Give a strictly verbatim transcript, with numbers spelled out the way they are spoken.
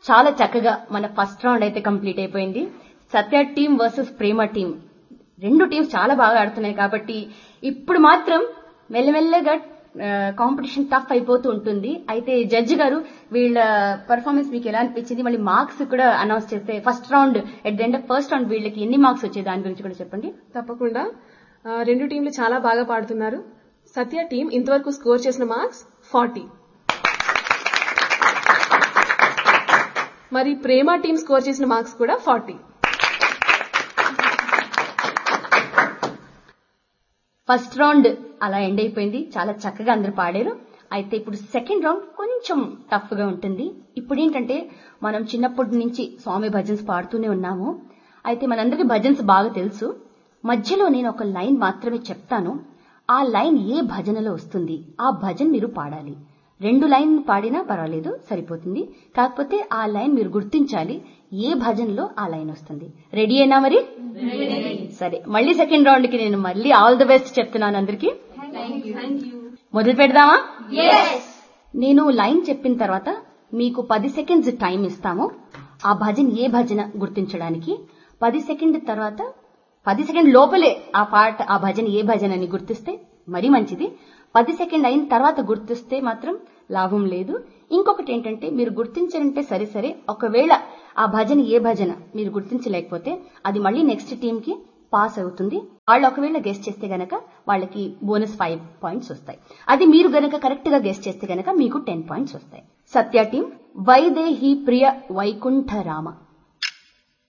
చాలా చక్కగా మన ఫస్ట్ రౌండ్ అయితే కంప్లీట్ అయిపోయింది. సత్య టీం వర్సెస్ ప్రేమ టీం, రెండు టీమ్స్ చాలా బాగా ఆడుతున్నాయి కాబట్టి ఇప్పుడు మాత్రం మెల్లమెల్లగా కాంపిటీషన్ టఫ్ అయిపోతూ ఉంటుంది. అయితే జడ్జి గారు వీళ్ళ పర్ఫార్మెన్స్ మీకు ఎలా అనిపించింది, మళ్ళీ మార్క్స్ కూడా అనౌన్స్ చేస్తే first round at the end of first round వీళ్ళకి ఎన్ని మార్క్స్ వచ్చాయి దాని గురించి కూడా చెప్పండి. తప్పకుండా. రెండు టీంలు చాలా బాగా పాడుతున్నారు. సత్య టీం ఇంతవరకు స్కోర్ చేసిన మార్క్స్ ఫార్టీ, మరి ప్రేమ టీం స్కోర్ చేసిన మార్క్స్ కూడా ఫార్టీ. ఫస్ట్ రౌండ్ అలా ఎండ్ అయిపోయింది, చాలా చక్కగా అందరూ పాడారు. అయితే ఇప్పుడు సెకండ్ రౌండ్ కొంచెం టఫ్ గా ఉంటుంది. ఇప్పుడు ఏంటంటే మనం చిన్నప్పటి నుంచి స్వామి భజన్స్ పాడుతూనే ఉన్నాము. అయితే మనందరికీ భజన్స్ బాగా తెలుసు. మధ్యలో నేను ఒక లైన్ మాత్రమే చెప్తాను, ఆ లైన్ ఏ భజనలో వస్తుంది ఆ భజన్ మీరు పాడాలి. రెండు లైన్ పాడినా పర్వాలేదు, సరిపోతుంది. కాకపోతే ఆ లైన్ మీరు గుర్తించాలి, ఏ భజనలో ఆ లైన్ వస్తుంది. రెడీ అయినా మరి? సరే, మళ్ళీ సెకండ్ రౌండ్ కి నేను మళ్ళీ ఆల్ ది బెస్ట్ చెప్తున్నాను అందరికి. మొదలు పెడదామా? నేను లైన్ చెప్పిన తర్వాత మీకు పది సెకండ్స్ టైం ఇస్తాము ఆ భజన్ ఏ భజన గుర్తించడానికి. పది సెకండ్ తర్వాత పది సెకండ్ లోపలే ఆ పాట ఆ భజన ఏ భజన అని గుర్తిస్తే మరీ మంచిది. పది సెకండ్ అయిన తర్వాత గుర్తిస్తే మాత్రం లాభం లేదు. ఇంకొకటి ఏంటంటే మీరు గుర్తించారంటే సరే సరే, ఒకవేళ ఆ భజన ఏ భజన మీరు గుర్తించలేకపోతే అది మళ్ళీ నెక్స్ట్ టీమ్ కి పాస్ అవుతుంది. వాళ్ళు ఒకవేళ గెస్ట్ చేస్తే గనక వాళ్ళకి బోనస్ ఫైవ్ పాయింట్స్ వస్తాయి. అది మీరు గనక కరెక్ట్ గా గెస్ట్ చేస్తే గనక మీకు టెన్ పాయింట్స్ వస్తాయి. సత్య టీం వైదేహి ప్రియ వైకుంఠ రామ.